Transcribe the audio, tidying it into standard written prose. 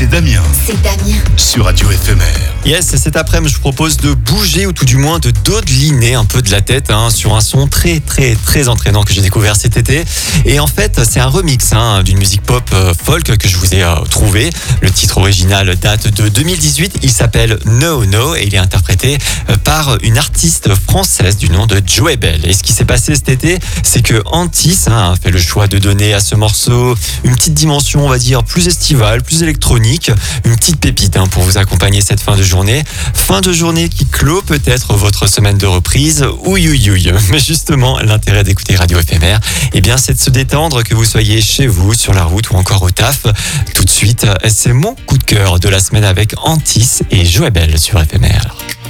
c'est Damien. C'est Damien. Sur Radio Éphémère. Yes, cet après-midi, je vous propose de bouger ou tout du moins de dodeliner un peu de la tête sur un son très entraînant que j'ai découvert cet été. Et en fait, c'est un remix d'une musique pop folk que je vous ai trouvé. Le titre original date de 2018. Il s'appelle No No et il est interprété par une artiste française du nom de Joey Bell. Et ce qui s'est passé cet été, c'est que Antis a fait le choix de donner à ce morceau une petite dimension, on va dire, plus estivale, plus électronique, une petite pépite pour vous accompagner cette fin de journée. Fin de journée qui clôt peut-être votre semaine de reprise. Ouïouïouï. Mais justement, l'intérêt d'écouter Radio Éphémère, c'est de se détendre, que vous soyez chez vous, sur la route ou encore au taf. Tout de suite, c'est mon coup de cœur de la semaine avec Antis et Joey Bell sur Éphémère.